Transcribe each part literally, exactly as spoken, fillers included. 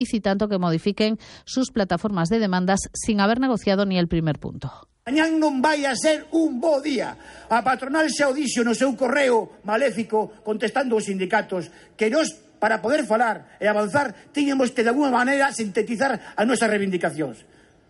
solicitando que modifiquen sus plataformas de demandas sin haber negociado ni el primer punto. Mañán non vai a ser un bo día. A patronal xa o dixo no seu correo maléfico contestando aos sindicatos que nós, para poder falar e avanzar, tiñamos que de alguna maneira sintetizar as nosas reivindicacións.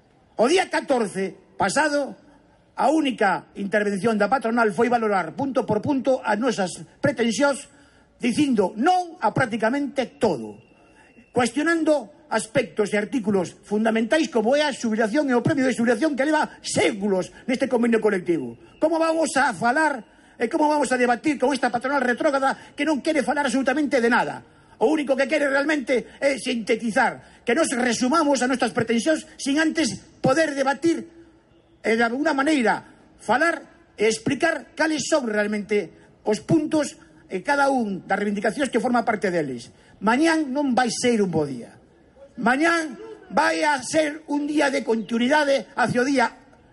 O día catorce pasado, a única intervención da patronal foi valorar punto por punto as nosas pretensións, dicindo non a prácticamente todo, cuestionando aspectos e artículos fundamentais como é a xubilación e o premio de xubilación que leva séculos neste convenio colectivo. Como vamos a falar e como vamos a debatir con esta patronal retrógrada que non quere falar absolutamente de nada? O único que quere realmente é sintetizar, que nos resumamos a nuestras pretensións sin antes poder debatir e de alguna maneira falar e explicar cales son realmente os puntos e cada un das reivindicacións que forma parte deles. Mañán non vai ser un bo día. Mañán vai a ser un día de continuidade hacia o día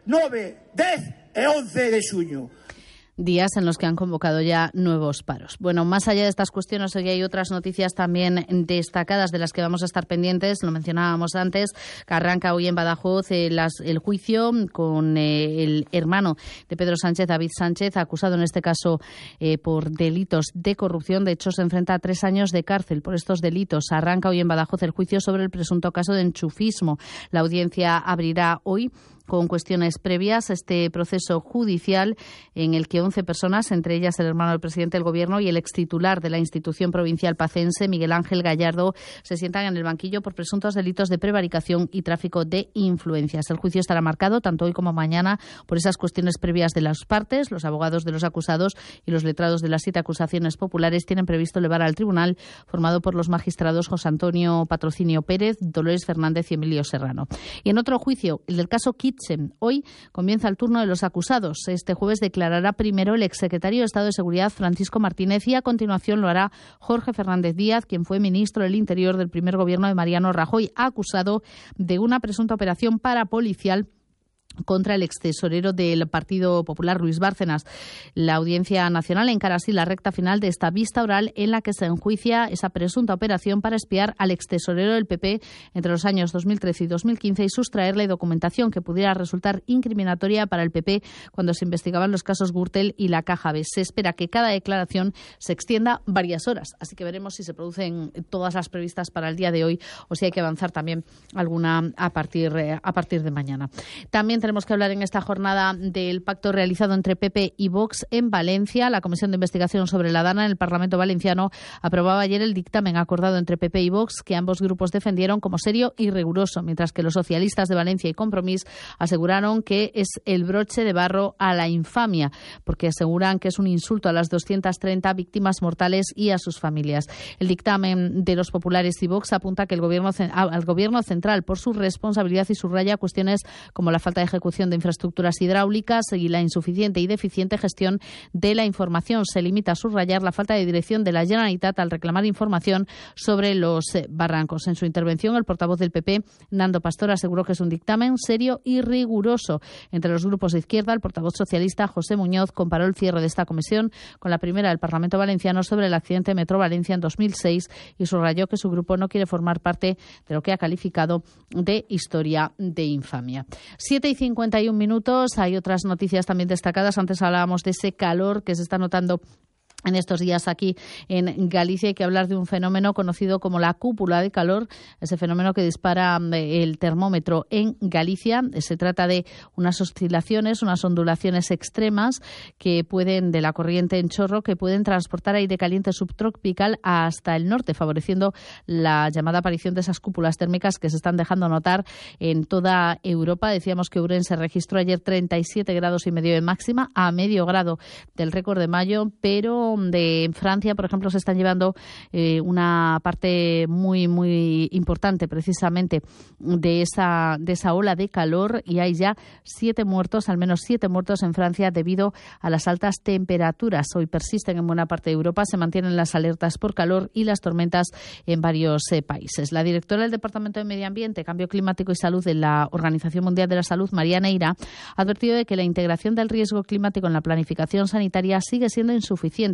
nove, dez e once de xuño. Días en los que han convocado ya nuevos paros. Bueno, más allá de estas cuestiones, hoy hay otras noticias también destacadas de las que vamos a estar pendientes. Lo mencionábamos antes, que arranca hoy en Badajoz eh, las, el juicio con eh, el hermano de Pedro Sánchez, David Sánchez, acusado en este caso eh, por delitos de corrupción. De hecho, se enfrenta a tres años de cárcel por estos delitos. Arranca hoy en Badajoz el juicio sobre el presunto caso de enchufismo. La audiencia abrirá hoy con cuestiones previas a este proceso judicial en el que once personas, entre ellas el hermano del presidente del Gobierno y el extitular de la institución provincial pacense, Miguel Ángel Gallardo, se sientan en el banquillo por presuntos delitos de prevaricación y tráfico de influencias. El juicio estará marcado tanto hoy como mañana por esas cuestiones previas de las partes. Los abogados de los acusados y los letrados de las siete acusaciones populares tienen previsto elevar al tribunal, formado por los magistrados José Antonio Patrocinio Pérez, Dolores Fernández y Emilio Serrano. Y en otro juicio, el del caso Kitchen, hoy comienza el turno de los acusados. Este jueves declarará primero el exsecretario de Estado de Seguridad, Francisco Martínez, y a continuación lo hará Jorge Fernández Díaz, quien fue ministro del Interior del primer gobierno de Mariano Rajoy, acusado de una presunta operación parapolicial contra el extesorero del Partido Popular, Luis Bárcenas. La Audiencia Nacional encara así la recta final de esta vista oral en la que se enjuicia esa presunta operación para espiar al extesorero del P P entre los años dos mil trece y dos mil quince y sustraerle documentación que pudiera resultar incriminatoria para el P P cuando se investigaban los casos Gürtel y la Caja B. Se espera que cada declaración se extienda varias horas, así que veremos si se producen todas las previstas para el día de hoy o si hay que avanzar también alguna a partir, a partir de mañana. También tenemos que hablar en esta jornada del pacto realizado entre P P y Vox en Valencia. La Comisión de Investigación sobre la Dana en el Parlamento Valenciano aprobaba ayer el dictamen acordado entre P P y Vox, que ambos grupos defendieron como serio y riguroso, mientras que los socialistas de Valencia y Compromís aseguraron que es el broche de barro a la infamia, porque aseguran que es un insulto a las doscientas treinta víctimas mortales y a sus familias. El dictamen de los populares y Vox apunta que el gobierno, al gobierno central por su responsabilidad y subraya cuestiones como la falta de ejecución de infraestructuras hidráulicas y la insuficiente y deficiente gestión de la información. Se limita a subrayar la falta de dirección de la Generalitat al reclamar información sobre los barrancos. En su intervención, el portavoz del P P, Nando Pastor, aseguró que es un dictamen serio y riguroso. Entre los grupos de izquierda, el portavoz socialista, José Muñoz, comparó el cierre de esta comisión con la primera del Parlamento Valenciano sobre el accidente de Metro Valencia en dos mil seis y subrayó que su grupo no quiere formar parte de lo que ha calificado de historia de infamia. siete y cincuenta y un minutos. Hay otras noticias también destacadas. Antes hablábamos de ese calor que se está notando en estos días aquí en Galicia. Hay que hablar de un fenómeno conocido como la cúpula de calor, ese fenómeno que dispara el termómetro en Galicia. Se trata de unas oscilaciones, unas ondulaciones extremas que pueden, de la corriente en chorro, que pueden transportar aire caliente subtropical hasta el norte, favoreciendo la llamada aparición de esas cúpulas térmicas que se están dejando notar en toda Europa. Decíamos que Ourense registró ayer treinta y siete grados y medio de máxima, a medio grado del récord de mayo, pero de Francia, por ejemplo, se están llevando eh, una parte muy, muy importante precisamente de esa, de esa ola de calor, y hay ya siete muertos, al menos siete muertos en Francia debido a las altas temperaturas. Hoy persisten en buena parte de Europa, se mantienen las alertas por calor y las tormentas en varios eh, países. La directora del Departamento de Medio Ambiente, Cambio Climático y Salud de la Organización Mundial de la Salud, María Neira, ha advertido de que la integración del riesgo climático en la planificación sanitaria sigue siendo insuficiente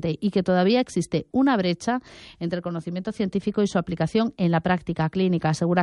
importante y que todavía existe una brecha entre el conocimiento científico y su aplicación en la práctica clínica. Asegura